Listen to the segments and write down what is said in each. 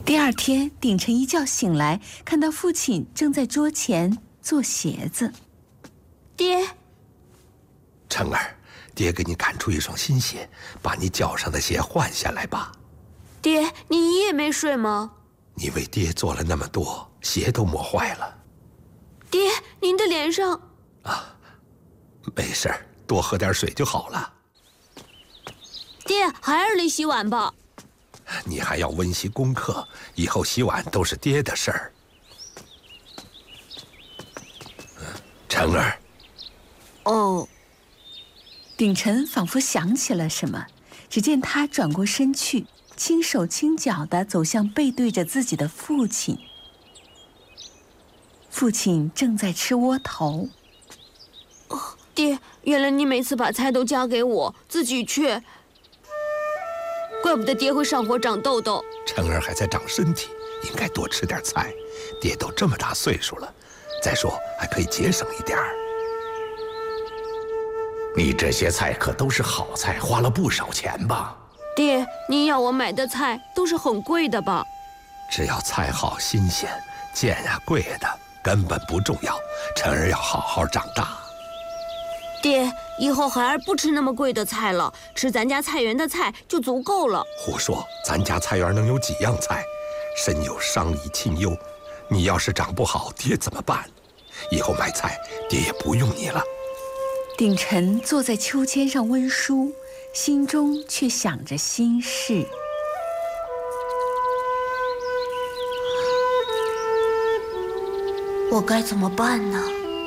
第二天，鼎臣一觉醒来，看到父亲正在桌前做鞋子。 爹， 成儿，爹给你赶出一双新鞋，把你脚上的鞋换下来吧。 爹，你一夜没睡吗？ 你为爹做了那么多，鞋都磨坏了。 爹，您的脸上…… 啊，没事儿，多喝点水就好了。 爹，孩儿里洗碗吧。 你还要温习功课，以后洗碗都是爹的事儿。成儿。 哦。 鼎臣仿佛想起了什么，只见他转过身去，轻手轻脚地走向背对着自己的父亲。父亲正在吃窝头。 哦，爹，原来你每次把菜都夹给我，自己却……怪不得爹会上火长痘痘。 成儿还在长身体，应该多吃点菜。爹都这么大岁数了，再说还可以节省一点儿。 你这些菜可都是好菜，花了不少钱吧？ 爹，您要我买的菜都是很贵的吧？ 只要菜好新鲜，贱呀贵的根本不重要。成儿要好好长大。 爹，以后孩儿不吃那么贵的菜了，吃咱家菜园的菜就足够了。 胡说，咱家菜园能有几样菜？身有伤以亲忧，你要是长不好，爹怎么办？以后买菜，爹也不用你了。 鼎臣坐在秋千上温书，心中却想着心事。 我该怎么办呢？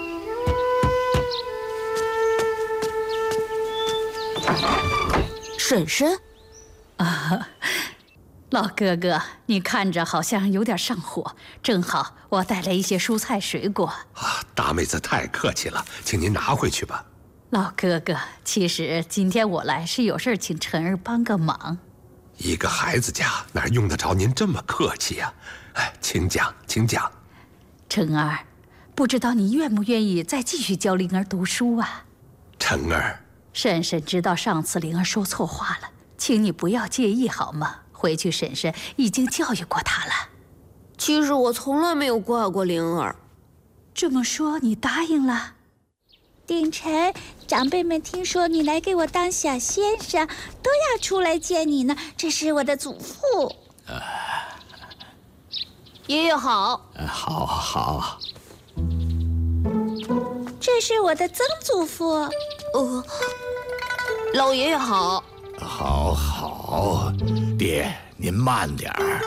婶婶， 啊，老哥哥，你看着好像有点上火，正好我带来一些蔬菜水果。 啊，大妹子太客气了，请您拿回去吧。 老哥哥，其实今天我来是有事请晨儿帮个忙。 一个孩子家哪用得着您这么客气呀？哎，请讲，请讲。 晨儿，不知道你愿不愿意再继续教灵儿读书啊？ 成儿。 婶婶知道上次灵儿说错话了，请你不要介意好吗？回去婶婶已经教育过她了。 其实我从来没有怪过灵儿。 这么说你答应了？ 鼎臣，长辈们听说你来给我当小先生，都要出来见你呢。这是我的祖父。 爷爷好。 好好。 这是我的曾祖父。 老爷爷好。 好好，爹您慢点儿。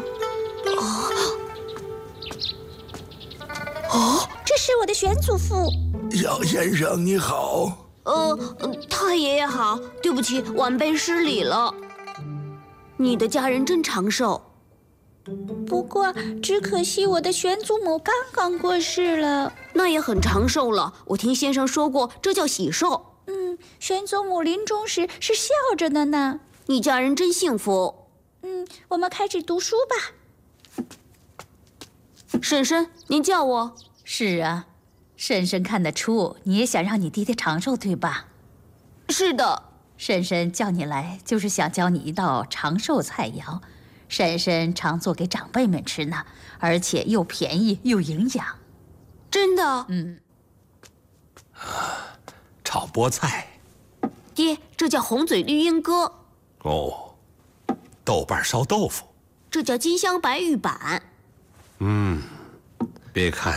这是我的玄祖父。 小先生你好。 太爷爷好。对不起，晚辈失礼了。你的家人真长寿。 不过只可惜我的玄祖母刚刚过世了。 那也很长寿了，我听先生说过，这叫喜寿。 玄祖母临终时是笑着的呢。 你家人真幸福。 我们开始读书吧。 婶婶，您叫我。 是啊，婶婶看得出你也想让你爹爹长寿，对吧？ 是的。 婶婶叫你来就是想教你一道长寿菜肴，婶婶常做给长辈们吃呢，而且又便宜又营养。 真的？ 炒菠菜。 爹，这叫红嘴绿鹦哥。 哦，豆瓣烧豆腐。 这叫金香白玉板。 别看